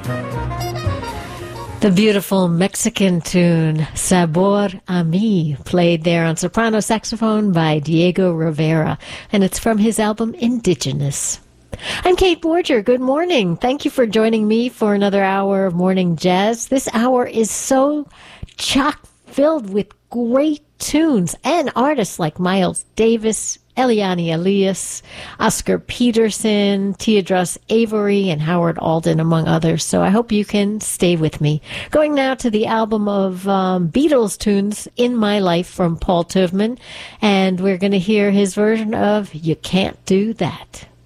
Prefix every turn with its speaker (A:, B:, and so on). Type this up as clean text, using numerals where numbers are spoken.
A: The beautiful Mexican tune, Sabor a Mi, played there on soprano saxophone by Diego Rivera, and it's from his album Indigenous. I'm Kate Borger. Good morning. Thank you for joining me for another hour of Morning Jazz. This hour is so chock-filled with great tunes and artists like Miles Davis, Eliane Elias, Oscar Peterson, Teodros Avery, and Howard Alden, among others. So I hope you can stay with me. Going now to the album of Beatles tunes, In My Life, from Paul Tuvman. And we're going to hear his version of You Can't Do That.